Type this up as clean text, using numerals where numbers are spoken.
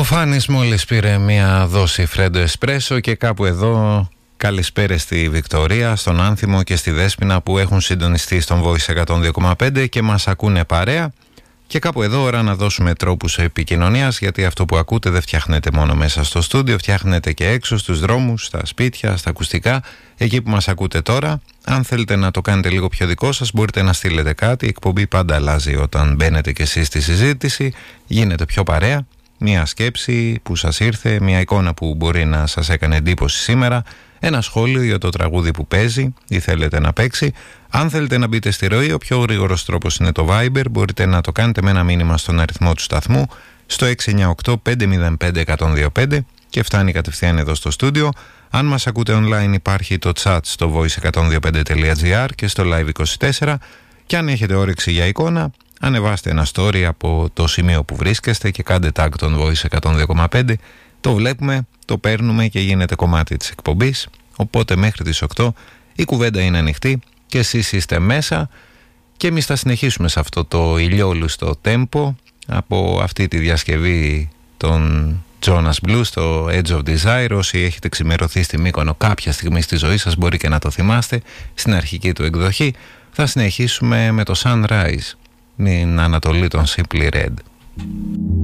Ο Φάνης μόλις πήρε μια δόση φρέντο εσπρέσο και κάπου εδώ καλησπέρα στη Βικτωρία, στον Άνθιμο και στη Δέσποινα που έχουν συντονιστεί στον Voice 102,5 και μας ακούνε παρέα. Και κάπου εδώ ώρα να δώσουμε τρόπους επικοινωνίας, γιατί αυτό που ακούτε δεν φτιάχνετε μόνο μέσα στο στούντιο, φτιάχνετε και έξω στους δρόμους, στα σπίτια, στα ακουστικά, εκεί που μας ακούτε τώρα. Αν θέλετε να το κάνετε λίγο πιο δικό σας, μπορείτε να στείλετε κάτι. Η εκπομπή πάντα αλλάζει όταν μπαίνετε κι εσείς στη συζήτηση, γίνεται πιο παρέα. Μια σκέψη που σας ήρθε, μια εικόνα που μπορεί να σας έκανε εντύπωση σήμερα, ένα σχόλιο για το τραγούδι που παίζει ή θέλετε να παίξει. Αν θέλετε να μπείτε στη ροή, ο πιο γρήγορος τρόπος είναι το Viber. Μπορείτε να το κάνετε με ένα μήνυμα στον αριθμό του σταθμού στο 698-505-125 και φτάνει κατευθείαν εδώ στο στούντιο. Αν μας ακούτε online υπάρχει το chat στο voice125.gr και στο live24 και αν έχετε όρεξη για εικόνα, ανεβάστε ένα story από το σημείο που βρίσκεστε και κάντε tag τον Voice 102,5. Το βλέπουμε, το παίρνουμε και γίνεται κομμάτι της εκπομπής. Οπότε μέχρι τις 8 η κουβέντα είναι ανοιχτή και εσείς είστε μέσα και εμείς θα συνεχίσουμε σε αυτό το ηλιόλουστο τέμπο από αυτή τη διασκευή των Jonas Blues, το Edge of Desire. Όσοι έχετε ξημερωθεί στη Μύκονο κάποια στιγμή στη ζωή σας μπορεί και να το θυμάστε στην αρχική του εκδοχή. Θα συνεχίσουμε με το Sunrise, την Ανατολή των Simply Red.